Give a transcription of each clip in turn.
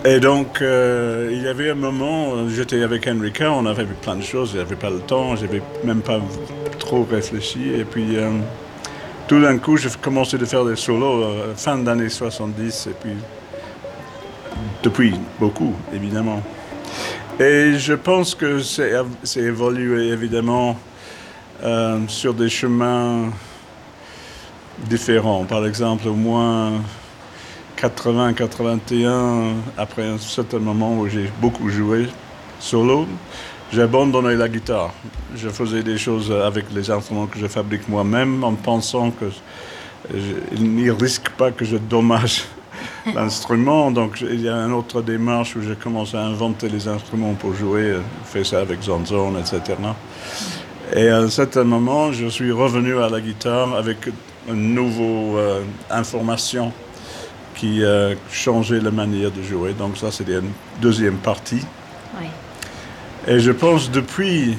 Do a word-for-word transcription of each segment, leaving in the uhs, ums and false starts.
Et donc, euh, il y avait un moment, j'étais avec Enrica, on avait vu plein de choses, j'avais pas le temps, j'avais même pas trop réfléchi. Et puis, euh, tout d'un coup, j'ai commencé à faire des solos euh, fin d'année soixante-dix, et puis, depuis, beaucoup, évidemment. Et je pense que c'est, c'est évolué, évidemment, euh, sur des chemins différents. Par exemple, au moins quatre-vingts quatre-vingt-un, après un certain moment où j'ai beaucoup joué solo, j'ai abandonné la guitare. Je faisais des choses avec les instruments que je fabrique moi-même en pensant qu'il n'y risque pas que je dommage l'instrument. Donc il y a une autre démarche où j'ai commencé à inventer les instruments pour jouer. Je fais ça avec Zanzone, et cetera. Et à un certain moment, je suis revenu à la guitare avec une nouvelle euh, information qui a changé la manière de jouer. Donc ça, c'est une deuxième partie. Oui. Et je pense depuis,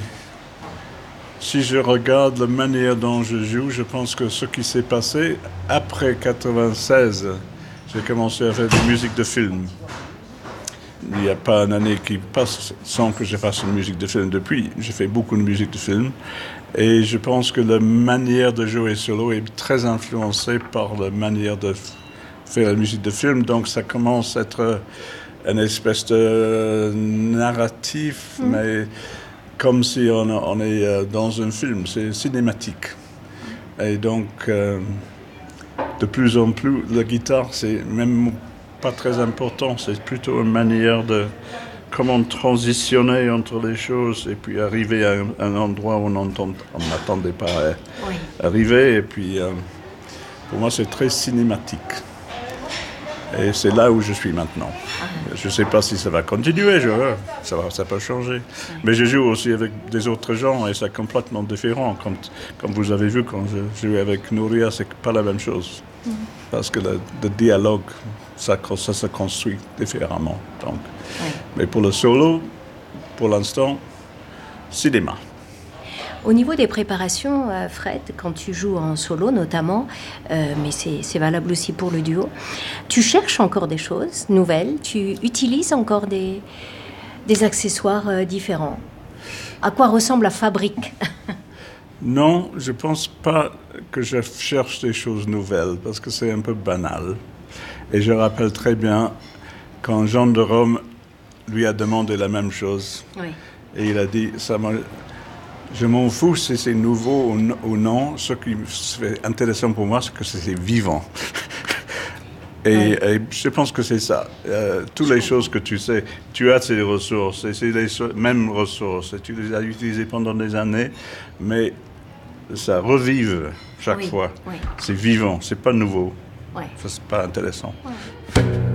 si je regarde la manière dont je joue, je pense que ce qui s'est passé après quatre-vingt-seize, j'ai commencé à faire de la musique de film. Il n'y a pas une année qui passe sans que je fasse une musique de film depuis. J'ai fait beaucoup de musique de film. Et je pense que la manière de jouer solo est très influencée par la manière de faire la musique de film, donc ça commence à être une espèce de narratif, mmh. mais comme si on, on est dans un film, c'est cinématique. Et donc, euh, de plus en plus, la guitare, c'est même pas très important, c'est plutôt une manière de comment transitionner entre les choses et puis arriver à un, un endroit où on n'attendait pas à oui. arriver. Et puis, euh, pour moi, c'est très cinématique. Et c'est là où je suis maintenant. Je ne sais pas si ça va continuer, je, ça, va, ça peut changer. Mais je joue aussi avec des autres gens et c'est complètement différent. Comme, comme vous avez vu, quand je jouais avec Nouria, c'est pas la même chose. Mm-hmm. Parce que le, le dialogue, ça, ça se construit différemment. Donc. Oui. Mais pour le solo, pour l'instant, cinéma. Au niveau des préparations, euh, Fred, quand tu joues en solo notamment, euh, mais c'est, c'est valable aussi pour le duo, tu cherches encore des choses nouvelles, tu utilises encore des, des accessoires euh, différents. À quoi ressemble la fabrique? Non, je ne pense pas que je cherche des choses nouvelles, parce que c'est un peu banal. Et je rappelle très bien quand Jean de Rome lui a demandé la même chose. Oui. Et il a dit, ça m'a... Je m'en fous si c'est nouveau ou non. Ce qui est intéressant pour moi, c'est que c'est vivant. et, oui. et je pense que c'est ça. Euh, toutes les choses que tu sais, tu as ces ressources, et c'est les so- mêmes ressources, et tu les as utilisées pendant des années, mais ça revive chaque oui. fois. Oui. C'est vivant, c'est pas nouveau. Oui. Ça, c'est pas intéressant. Oui.